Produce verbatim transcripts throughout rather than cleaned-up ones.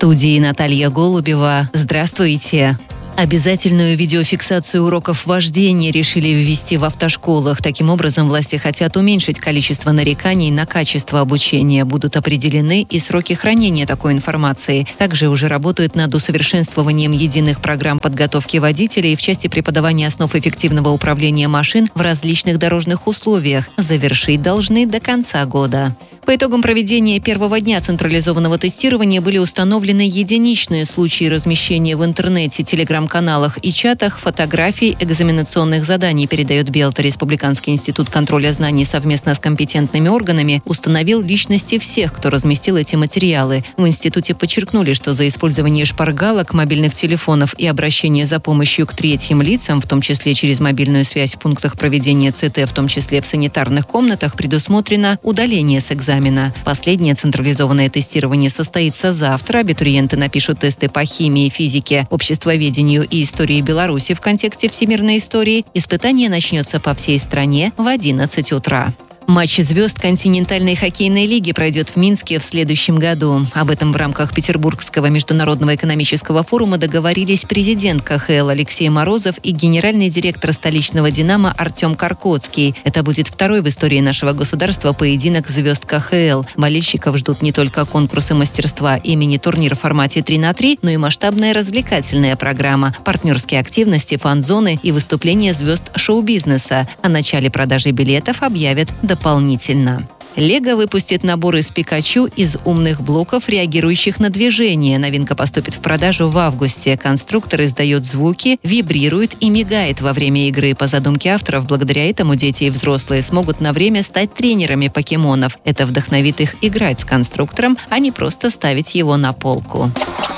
студии Наталья Голубева. Здравствуйте. Обязательную видеофиксацию уроков вождения решили ввести в автошколах. Таким образом, власти хотят уменьшить количество нареканий на качество обучения. Будут определены и сроки хранения такой информации. Также уже работают над усовершенствованием единых программ подготовки водителей в части преподавания основ эффективного управления машин в различных дорожных условиях. Завершить должны до конца года. По итогам проведения первого дня централизованного тестирования были установлены единичные случаи размещения в интернете, телеграм-каналах и чатах фотографий экзаменационных заданий, передает Белта. Республиканский институт контроля знаний совместно с компетентными органами установил личности всех, кто разместил эти материалы. В институте подчеркнули, что за использование шпаргалок, мобильных телефонов и обращение за помощью к третьим лицам, в том числе через мобильную связь в пунктах проведения ЦТ, в том числе в санитарных комнатах, предусмотрено удаление с экзамена. Последнее централизованное тестирование состоится завтра. Абитуриенты напишут тесты по химии, физике, обществоведению и истории Беларуси в контексте всемирной истории. Испытание начнется по всей стране в одиннадцать утра. Матч звезд континентальной хоккейной лиги пройдет в Минске в следующем году. Об этом в рамках Петербургского международного экономического форума договорились президент ка ха эл Алексей Морозов и генеральный директор столичного «Динамо» Артем Каркоцкий. Это будет второй в истории нашего государства поединок звезд ка ха эл. Болельщиков ждут не только конкурсы мастерства и мини-турнир в формате три на три, но и масштабная развлекательная программа, партнерские активности, фан-зоны и выступления звезд шоу-бизнеса. О начале продажи билетов объявят дополнительно. Лего выпустит набор из Пикачу из умных блоков, реагирующих на движение. Новинка поступит в продажу в августе. Конструктор издает звуки, вибрирует и мигает во время игры. По задумке авторов, благодаря этому дети и взрослые смогут на время стать тренерами покемонов. Это вдохновит их играть с конструктором, а не просто ставить его на полку.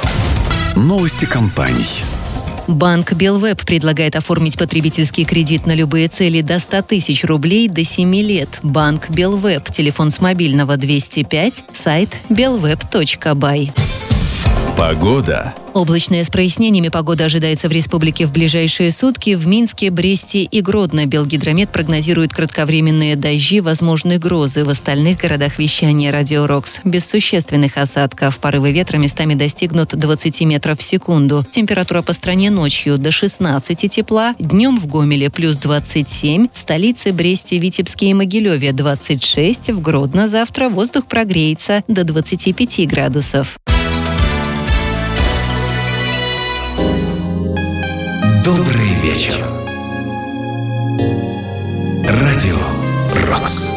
Новости компаний. Банк Белвеб предлагает оформить потребительский кредит на любые цели до ста тысяч рублей до семи лет. Банк Белвеб. Телефон с мобильного двести пять, сайт белвеб точка бай. Погода. Облачная с прояснениями погода ожидается в республике в ближайшие сутки. В Минске, Бресте и Гродно Белгидромет прогнозирует кратковременные дожди, возможны грозы. В остальных городах вещания Радио Рокс без существенных осадков. Порывы ветра местами достигнут двадцати метров в секунду. Температура по стране ночью до шестнадцати тепла, днем в Гомеле плюс двадцать семь, в столице Бресте, Витебске и Могилеве двадцать шесть, в Гродно завтра воздух прогреется до двадцати пяти градусов. Добрый вечер. Радио Рокс.